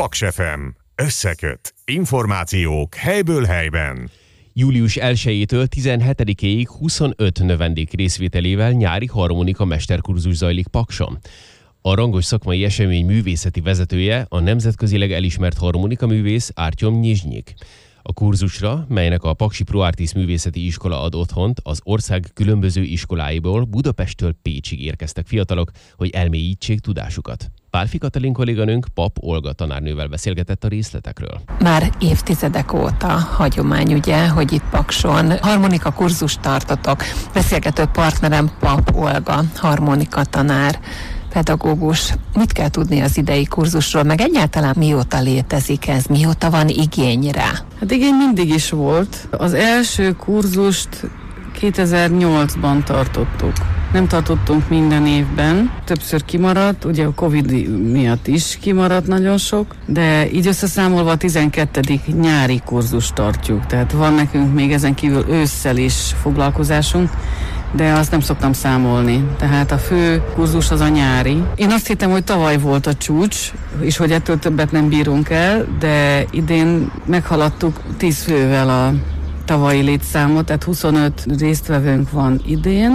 Paks FM. Összeköt. Információk helyből helyben. Július 1-től 17-ig 25 növendék részvételével nyári harmonika mesterkurzus zajlik Pakson. A rangos szakmai esemény művészeti vezetője a nemzetközileg elismert harmonikaművész Artyom Nyizsnyik. A kurzusra, melynek a Paksi Pro Artis Művészeti Iskola ad otthont, az ország különböző iskoláiból Budapesttől Pécsig érkeztek fiatalok, hogy elmélyítsék tudásukat. Pálfi Katalin kolléganőnk Pap Olga tanárnővel beszélgetett a részletekről. Már évtizedek óta hagyomány, ugye, hogy itt Pakson harmonika kurzust tartotok. Beszélgető partnerem Pap Olga, harmonika tanár, pedagógus. Mit kell tudni az idei kurzusról, meg egyáltalán mióta létezik ez, mióta van igény rá? Hát igény mindig is volt. Az első kurzust 2008-ban tartottuk. Nem tartottunk minden évben, többször kimaradt, ugye a Covid miatt is kimaradt nagyon sok, de így összeszámolva a 12. nyári kurzust tartjuk, tehát van nekünk még ezen kívül ősszel is foglalkozásunk, de azt nem szoktam számolni, tehát a fő kurzus az a nyári. Én azt hittem, hogy tavaly volt a csúcs, és hogy ettől többet nem bírunk el, de idén meghaladtuk 10 fővel a tavalyi létszámot, tehát 25 résztvevőnk van idén.